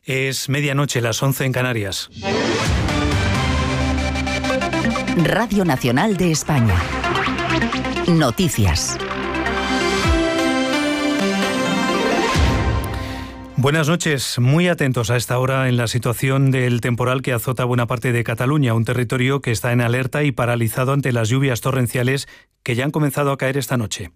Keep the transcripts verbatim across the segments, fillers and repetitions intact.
Es medianoche, las once en Canarias. Radio Nacional de España. Noticias. Buenas noches, muy atentos a esta hora en la situación del temporal que azota buena parte de Cataluña, un territorio que está en alerta y paralizado ante las lluvias torrenciales que ya han comenzado a caer esta noche.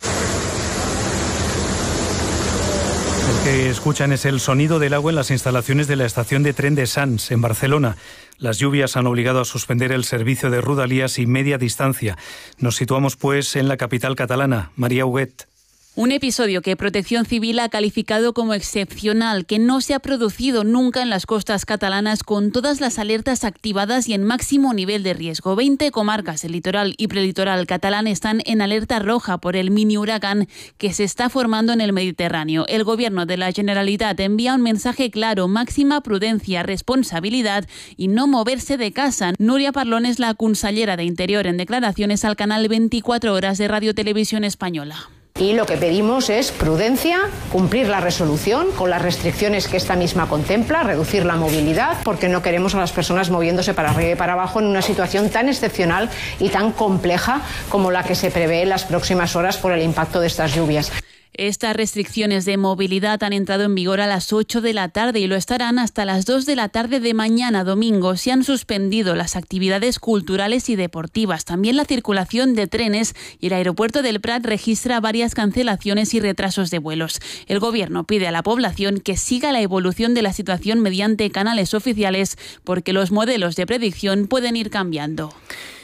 El que escuchan es el sonido del agua en las instalaciones de la estación de tren de Sants, en Barcelona. Las lluvias han obligado a suspender el servicio de Rodalies y media distancia. Nos situamos, pues, en la capital catalana. María Huguet. Un episodio que Protección Civil ha calificado como excepcional, que no se ha producido nunca en las costas catalanas, con todas las alertas activadas y en máximo nivel de riesgo. veinte comarcas del litoral y prelitoral catalán están en alerta roja por el mini huracán que se está formando en el Mediterráneo. El Gobierno de la Generalitat envía un mensaje claro: máxima prudencia, responsabilidad y no moverse de casa. Núria Parlon es la consellera de Interior en declaraciones al canal veinticuatro horas de Radio Televisión Española. Y lo que pedimos es prudencia, cumplir la resolución con las restricciones que esta misma contempla, reducir la movilidad, porque no queremos a las personas moviéndose para arriba y para abajo en una situación tan excepcional y tan compleja como la que se prevé en las próximas horas por el impacto de estas lluvias. Estas restricciones de movilidad han entrado en vigor a las ocho de la tarde y lo estarán hasta las dos de la tarde de mañana domingo. Se han suspendido las actividades culturales y deportivas, también la circulación de trenes, y el aeropuerto del Prat registra varias cancelaciones y retrasos de vuelos. El Gobierno pide a la población que siga la evolución de la situación mediante canales oficiales, porque los modelos de predicción pueden ir cambiando.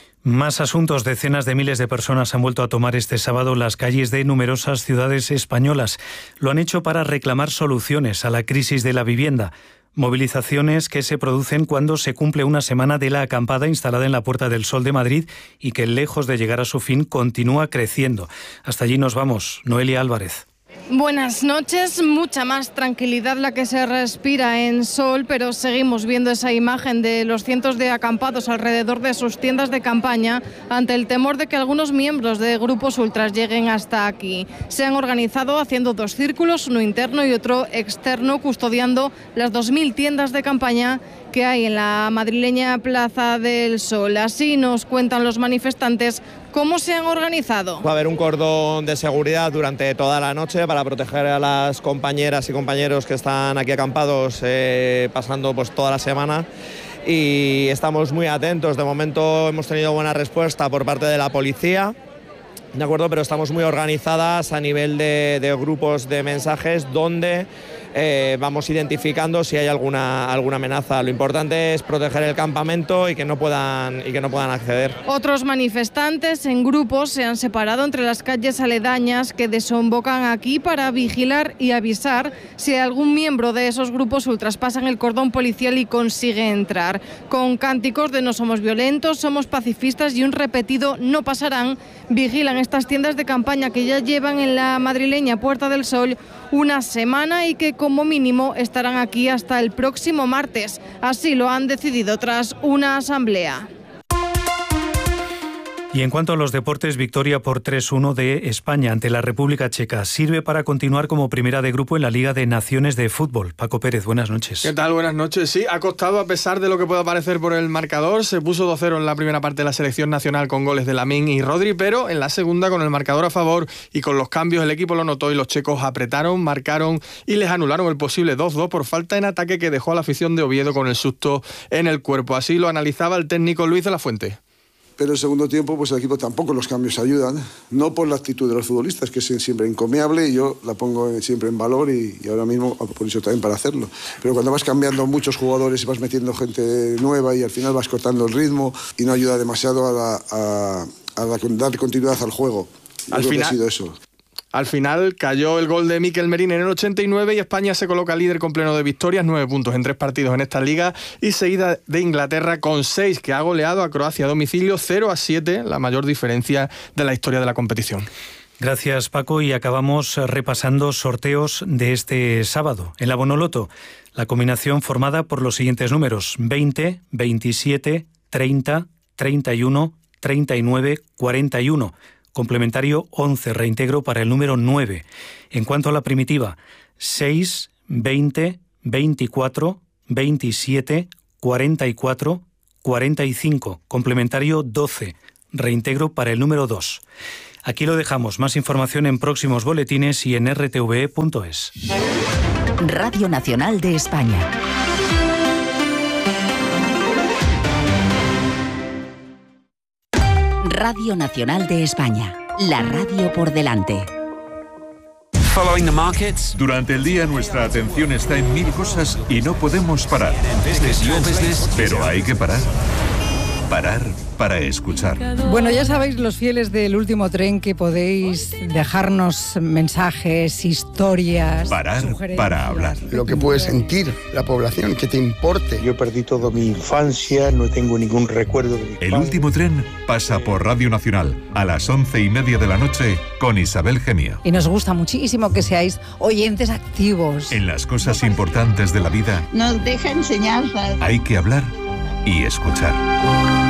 Más asuntos. Decenas de miles de personas han vuelto a tomar este sábado las calles de numerosas ciudades españolas. Lo han hecho para reclamar soluciones a la crisis de la vivienda. Movilizaciones que se producen cuando se cumple una semana de la acampada instalada en la Puerta del Sol de Madrid y que, lejos de llegar a su fin, continúa creciendo. Hasta allí nos vamos. Noelia Álvarez. Buenas noches, mucha más tranquilidad la que se respira en Sol, pero seguimos viendo esa imagen de los cientos de acampados alrededor de sus tiendas de campaña ante el temor de que algunos miembros de grupos ultras lleguen hasta aquí. Se han organizado haciendo dos círculos, uno interno y otro externo, custodiando las dos mil tiendas de campaña que hay en la madrileña Plaza del Sol. Así nos cuentan los manifestantes cómo se han organizado. Va a haber un cordón de seguridad durante toda la noche para proteger a las compañeras y compañeros que están aquí acampados eh, pasando pues toda la semana, y estamos muy atentos. De momento hemos tenido buena respuesta por parte de la policía, de acuerdo, pero estamos muy organizadas a nivel de, de grupos de mensajes donde Eh, vamos identificando si hay alguna, alguna amenaza. Lo importante es proteger el campamento y que no puedan, y que no puedan acceder. Otros manifestantes en grupos se han separado entre las calles aledañas que desembocan aquí para vigilar y avisar si algún miembro de esos grupos ultras pasan el cordón policial y consigue entrar. Con cánticos de "no somos violentos, somos pacifistas" y un repetido "no pasarán", vigilan estas tiendas de campaña que ya llevan en la madrileña Puerta del Sol una semana y que como mínimo estarán aquí hasta el próximo martes. Así lo han decidido tras una asamblea. Y en cuanto a los deportes, victoria por tres uno de España ante la República Checa. Sirve para continuar como primera de grupo en la Liga de Naciones de Fútbol. Paco Pérez, buenas noches. ¿Qué tal? Buenas noches. Sí, ha costado, a pesar de lo que pueda parecer por el marcador. Se puso dos cero en la primera parte de la selección nacional con goles de Lamine y Rodri, pero en la segunda, con el marcador a favor y con los cambios, el equipo lo notó y los checos apretaron, marcaron y les anularon el posible dos dos por falta en ataque que dejó a la afición de Oviedo con el susto en el cuerpo. Así lo analizaba el técnico Luis de la Fuente. Pero el segundo tiempo, pues el equipo tampoco los cambios ayudan, no por la actitud de los futbolistas, que es siempre encomiable y yo la pongo siempre en valor y, y ahora mismo por eso también para hacerlo. Pero cuando vas cambiando muchos jugadores y vas metiendo gente nueva y al final vas cortando el ritmo y no ayuda demasiado a, la, a, a la, dar continuidad al juego. Al final, ha sido eso. Al final cayó el gol de Mikel Merino en el ochenta y nueve y España se coloca líder con pleno de victorias, nueve puntos en tres partidos en esta liga, y seguida de Inglaterra con seis, que ha goleado a Croacia a domicilio cero a siete, la mayor diferencia de la historia de la competición. Gracias, Paco, y acabamos repasando sorteos de este sábado. En la Bonoloto, la combinación formada por los siguientes números: veinte, veintisiete, treinta, treinta y uno, treinta y nueve, cuarenta y uno. Complementario once, reintegro para el número nueve. En cuanto a la primitiva, seis, veinte, veinticuatro, veintisiete, cuarenta y cuatro, cuarenta y cinco, complementario doce, reintegro para el número dos. Aquí lo dejamos. Más información en próximos boletines y en r t v e punto es. Radio Nacional de España. Radio Nacional de España. La radio por delante. Durante el día nuestra atención está en mil cosas y no podemos parar. Pero hay que parar. Parar para escuchar. Bueno, ya sabéis, los fieles del Último Tren, que podéis dejarnos mensajes, historias, parar para hablar. Lo que puede sentir la población, que te importe. Yo perdí toda mi infancia, no tengo ningún recuerdo de mi El Último Tren pasa por Radio Nacional a las once y media de la noche con Isabel Gemio. Y nos gusta muchísimo que seáis oyentes activos. En las cosas importantes de la vida nos deja enseñanzas. Hay que hablar y escuchar.